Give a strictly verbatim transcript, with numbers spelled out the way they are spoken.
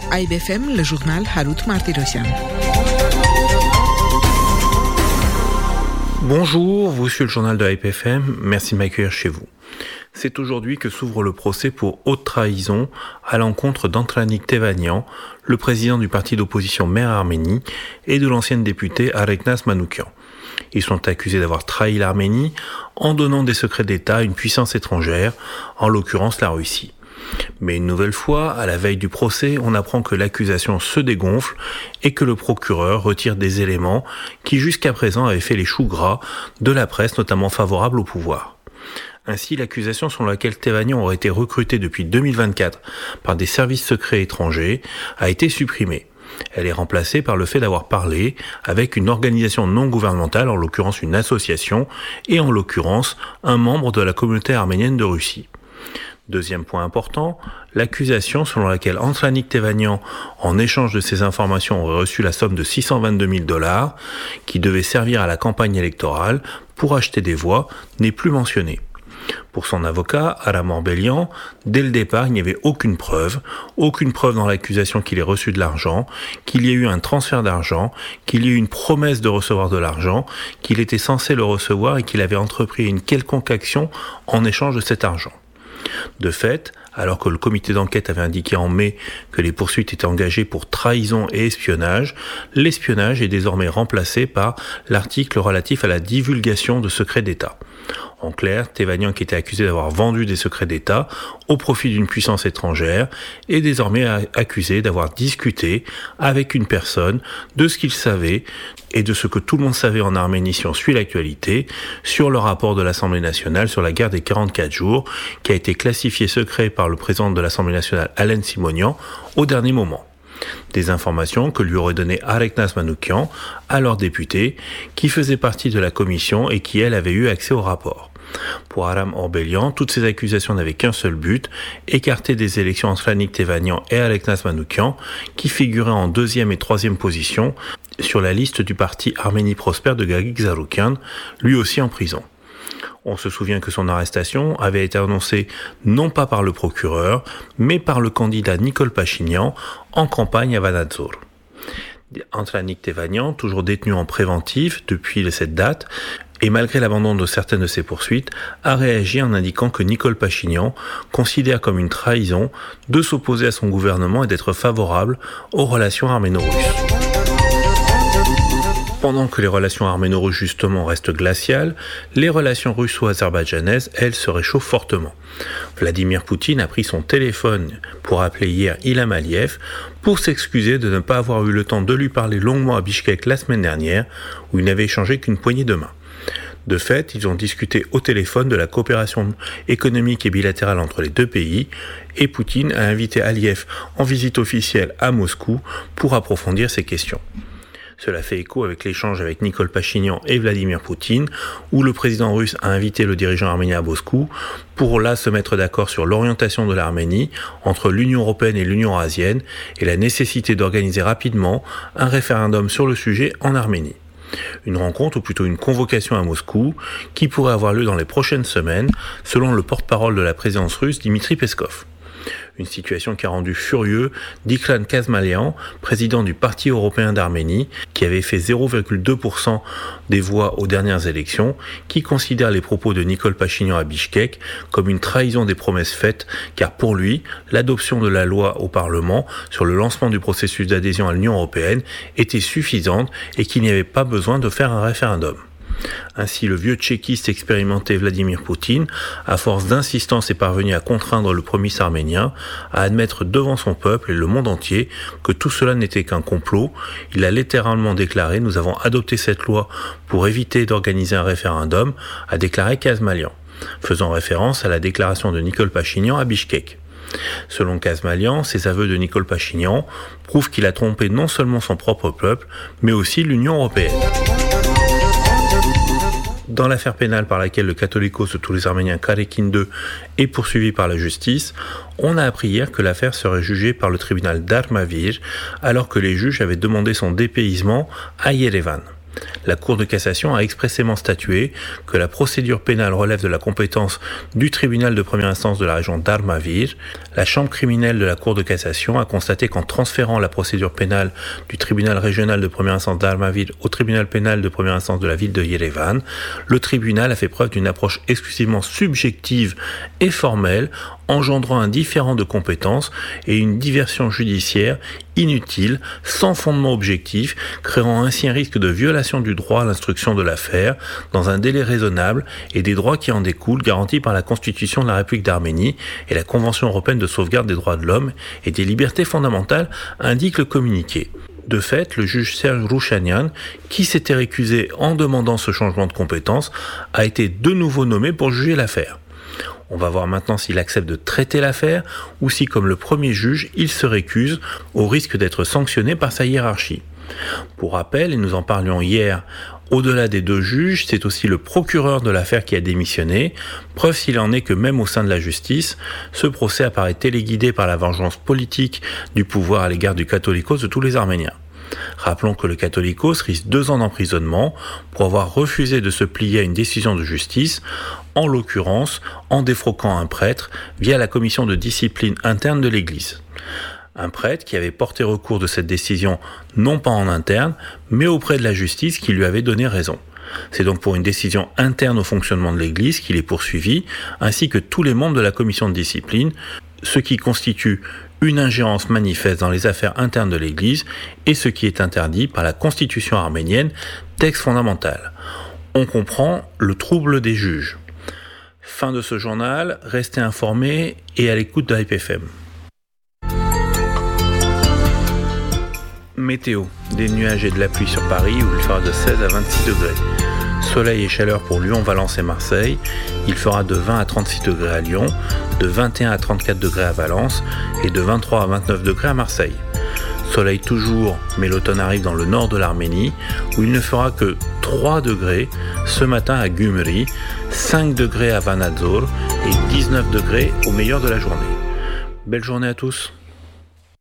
A I B F M, le journal Harout Martirosyan. Bonjour, vous suivez le journal de A I B F M, merci de m'accueillir chez vous. C'est aujourd'hui que s'ouvre le procès pour haute trahison à l'encontre d'Antranik Tevanian, le président du parti d'opposition Mer Arménie, et de l'ancienne députée Areknaz Manoukian. Ils sont accusés d'avoir trahi l'Arménie en donnant des secrets d'État à une puissance étrangère, en l'occurrence la Russie. Mais une nouvelle fois, à la veille du procès, on apprend que l'accusation se dégonfle et que le procureur retire des éléments qui jusqu'à présent avaient fait les choux gras de la presse, notamment favorable au pouvoir. Ainsi, l'accusation selon laquelle Tevanian aurait été recruté depuis deux mille vingt-quatre par des services secrets étrangers a été supprimée. Elle est remplacée par le fait d'avoir parlé avec une organisation non gouvernementale, en l'occurrence une association, et en l'occurrence un membre de la communauté arménienne de Russie. Deuxième point important, l'accusation selon laquelle Antranik Tevanian, en échange de ces informations, aurait reçu la somme de six cent vingt-deux mille dollars qui devait servir à la campagne électorale pour acheter des voix, n'est plus mentionnée. Pour son avocat, Aram Orbelian, dès le départ, il n'y avait aucune preuve, aucune preuve dans l'accusation qu'il ait reçu de l'argent, qu'il y ait eu un transfert d'argent, qu'il y ait eu une promesse de recevoir de l'argent, qu'il était censé le recevoir et qu'il avait entrepris une quelconque action en échange de cet argent. De fait, alors que le comité d'enquête avait indiqué en mai que les poursuites étaient engagées pour trahison et espionnage, l'espionnage est désormais remplacé par l'article relatif à la divulgation de secrets d'État. En clair, Tevanian, qui était accusé d'avoir vendu des secrets d'État au profit d'une puissance étrangère, est désormais accusé d'avoir discuté avec une personne de ce qu'il savait et de ce que tout le monde savait en Arménie si on suit l'actualité, sur le rapport de l'Assemblée nationale sur la guerre des quarante-quatre jours, qui a été classifié secret par le président de l'Assemblée nationale, Alen Simonian, au dernier moment. Des informations que lui aurait donné Areknaz Manoukian, alors député, qui faisait partie de la commission et qui, elle, avait eu accès au rapport. Pour Aram Orbelian, toutes ces accusations n'avaient qu'un seul but, écarter des élections Antranik Tevanian et Areknaz Manoukian, qui figuraient en deuxième et troisième position sur la liste du parti Arménie Prospère de Gagik Zaroukian, lui aussi en prison. On se souvient que son arrestation avait été annoncée non pas par le procureur, mais par le candidat Nicole Pachinian en campagne à Vanadzor. Antranik Tevanian, toujours détenu en préventif depuis cette date, et malgré l'abandon de certaines de ses poursuites, a réagi en indiquant que Nicole Pachinian considère comme une trahison de s'opposer à son gouvernement et d'être favorable aux relations arméno-russes. Pendant que les relations arméno-russes justement restent glaciales, les relations russo-azerbaïdjanaises, elles, se réchauffent fortement. Vladimir Poutine a pris son téléphone pour appeler hier Ilham Aliyev pour s'excuser de ne pas avoir eu le temps de lui parler longuement à Bichkek la semaine dernière, où il n'avait échangé qu'une poignée de main. De fait, ils ont discuté au téléphone de la coopération économique et bilatérale entre les deux pays, et Poutine a invité Aliyev en visite officielle à Moscou pour approfondir ces questions. Cela fait écho avec l'échange avec Nicole Pachinian et Vladimir Poutine, où le président russe a invité le dirigeant arménien à Moscou pour là se mettre d'accord sur l'orientation de l'Arménie entre l'Union européenne et l'Union eurasienne et la nécessité d'organiser rapidement un référendum sur le sujet en Arménie. Une rencontre, ou plutôt une convocation à Moscou, qui pourrait avoir lieu dans les prochaines semaines, selon le porte-parole de la présidence russe, Dmitri Peskov. Une situation qui a rendu furieux Diklan Kazmalian, président du Parti européen d'Arménie, qui avait fait zéro virgule deux pour cent des voix aux dernières élections, qui considère les propos de Nicole Pachinian à Bichkek comme une trahison des promesses faites, car pour lui, l'adoption de la loi au Parlement sur le lancement du processus d'adhésion à l'Union européenne était suffisante et qu'il n'y avait pas besoin de faire un référendum. Ainsi, le vieux tchéquiste expérimenté Vladimir Poutine, à force d'insistance, est parvenu à contraindre le premier ministre arménien à admettre devant son peuple et le monde entier que tout cela n'était qu'un complot. Il a littéralement déclaré « Nous avons adopté cette loi pour éviter d'organiser un référendum », a déclaré Kazmalian, faisant référence à la déclaration de Nicole Pachinian à Bichkek. Selon Kazmalian, ces aveux de Nicole Pachinian prouvent qu'il a trompé non seulement son propre peuple, mais aussi l'Union européenne. Dans l'affaire pénale par laquelle le catholicos de tous les Arméniens Karekin deux est poursuivi par la justice, on a appris hier que l'affaire serait jugée par le tribunal d'Armavir, alors que les juges avaient demandé son dépaysement à Yerevan. La Cour de cassation a expressément statué que la procédure pénale relève de la compétence du tribunal de première instance de la région d'Armavir. La chambre criminelle de la Cour de cassation a constaté qu'en transférant la procédure pénale du tribunal régional de première instance d'Armavir au tribunal pénal de première instance de la ville de Yerevan, le tribunal a fait preuve d'une approche exclusivement subjective et formelle, engendrant un différend de compétences et une diversion judiciaire inutile, sans fondement objectif, créant ainsi un risque de violation du droit à l'instruction de l'affaire dans un délai raisonnable et des droits qui en découlent garantis par la Constitution de la République d'Arménie et la Convention européenne de sauvegarde des droits de l'homme et des libertés fondamentales, indique le communiqué. De fait, le juge Serge Rouchanian, qui s'était récusé en demandant ce changement de compétence, a été de nouveau nommé pour juger l'affaire. On va voir maintenant s'il accepte de traiter l'affaire ou si, comme le premier juge, il se récuse au risque d'être sanctionné par sa hiérarchie. Pour rappel, et nous en parlions hier, au-delà des deux juges, c'est aussi le procureur de l'affaire qui a démissionné, preuve s'il en est que même au sein de la justice, ce procès apparaît téléguidé par la vengeance politique du pouvoir à l'égard du catholicos de tous les Arméniens. Rappelons que le catholicos risque deux ans d'emprisonnement pour avoir refusé de se plier à une décision de justice, en l'occurrence en défroquant un prêtre via la commission de discipline interne de l'Église. Un prêtre qui avait porté recours de cette décision non pas en interne, mais auprès de la justice qui lui avait donné raison. C'est donc pour une décision interne au fonctionnement de l'Église qu'il est poursuivi, ainsi que tous les membres de la commission de discipline, ce qui constitue une ingérence manifeste dans les affaires internes de l'Église et ce qui est interdit par la Constitution arménienne, texte fondamental. On comprend le trouble des juges. Fin de ce journal, restez informés et à l'écoute de I P F M. Météo, des nuages et de la pluie sur Paris où il fera de seize à vingt-six degrés. Soleil et chaleur pour Lyon, Valence et Marseille. Il fera de vingt à trente-six degrés à Lyon, de vingt et un à trente-quatre degrés à Valence et de vingt-trois à vingt-neuf degrés à Marseille. Soleil toujours, mais l'automne arrive dans le nord de l'Arménie où il ne fera que trois degrés ce matin à Gümri, cinq degrés à Vanadzor et dix-neuf degrés au meilleur de la journée. Belle journée à tous.